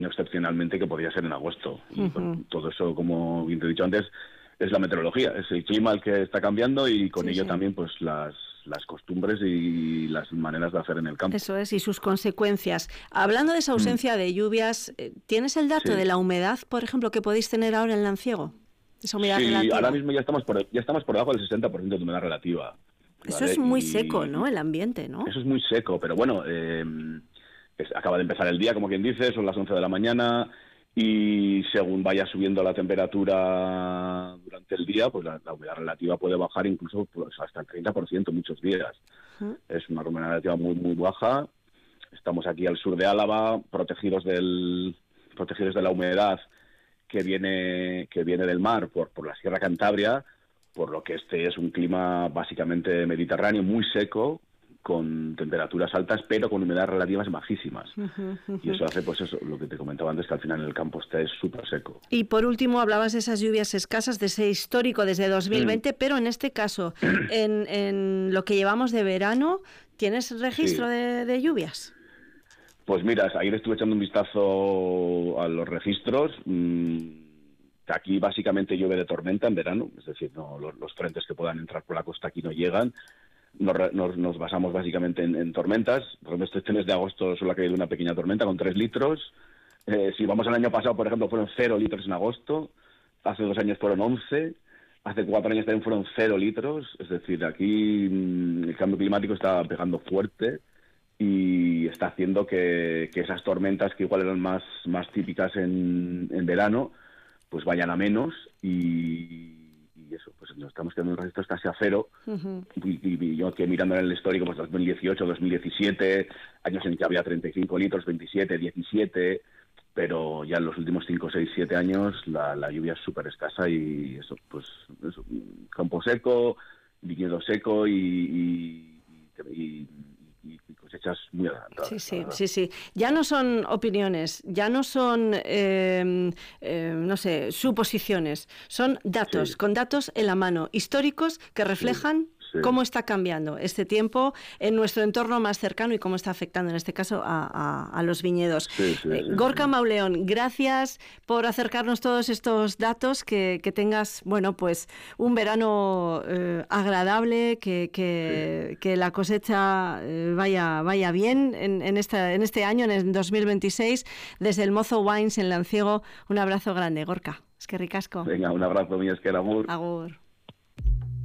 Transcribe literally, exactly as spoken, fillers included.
excepcionalmente que podía ser en agosto. Y, Uh-huh. bueno, todo eso, como bien te he dicho antes, es la meteorología, es el clima el que está cambiando y con Sí, ello sí. también pues las, las costumbres y las maneras de hacer en el campo. Eso es, y sus consecuencias. Hablando de esa ausencia Mm. de lluvias, ¿tienes el dato Sí. de la humedad, por ejemplo, que podéis tener ahora en Lanciego? Esa humedad Sí, relativa. ahora mismo ya estamos por ya estamos por debajo del sesenta por ciento de humedad relativa. Eso ¿vale? es muy Y seco, ¿no? El ambiente, ¿no? eso es muy seco, pero bueno, eh, es- acaba de empezar el día, como quien dice, son las once de la mañana y según vaya subiendo la temperatura durante el día, pues la, la humedad relativa puede bajar incluso pues, hasta el treinta por ciento muchos días. Uh-huh. Es una humedad relativa muy, muy baja. Estamos aquí al sur de Álava, protegidos del protegidos de la humedad que viene que viene del mar por, por la Sierra Cantabria, por lo que este es un clima básicamente mediterráneo, muy seco, con temperaturas altas, pero con humedades relativas bajísimas. Uh-huh, uh-huh. Y eso hace, pues eso, lo que te comentaba antes, que al final el campo está súper seco. Y por último, hablabas de esas lluvias escasas, de ese histórico desde dos mil veinte, mm. pero en este caso, en, en lo que llevamos de verano, ¿tienes registro Sí. de, de lluvias? Pues mira, ayer estuve echando un vistazo a los registros. Aquí básicamente llueve de tormenta en verano, es decir, no los, los frentes que puedan entrar por la costa aquí no llegan. Nos, nos, nos basamos básicamente en, en tormentas. Por ejemplo, este mes de agosto solo ha caído una pequeña tormenta con tres litros. Eh, si vamos al año pasado, por ejemplo, fueron cero litros en agosto. Hace dos años fueron once. Hace cuatro años también fueron cero litros. Es decir, aquí mmm, el cambio climático está pegando fuerte y está haciendo que, que esas tormentas que igual eran más, más típicas en, en verano, pues vayan a menos y... y eso, pues nos estamos quedando en registros casi a cero. Uh-huh. y, y, y yo que mirando en el histórico, pues dos mil dieciocho, dos mil diecisiete, años en que había treinta y cinco litros, veintisiete, diecisiete, pero ya en los últimos cinco, seis, siete años la, la lluvia es súper escasa y eso, pues eso, campo seco, viñedo seco y... y, y, y cosechas muy adelantadas. Sí, sí, sí, sí. Ya no son opiniones, ya no son, eh, eh, no sé, suposiciones, son datos, sí. con datos en la mano, históricos que reflejan sí, sí. cómo está cambiando este tiempo en nuestro entorno más cercano y cómo está afectando, en este caso, a, a, a los viñedos. Sí, sí, eh, sí, Gorka sí. Mauleón, gracias por acercarnos todos estos datos, que, que tengas, bueno, pues un verano eh, agradable, que, que, sí. que la cosecha eh, vaya vaya bien en, en, esta, en este año, en el dos mil veintiséis, desde el Mozo Wines en Lanciego. Un abrazo grande, Gorka. Es que ricasco. Venga, un abrazo, mi es que era amor. Agur.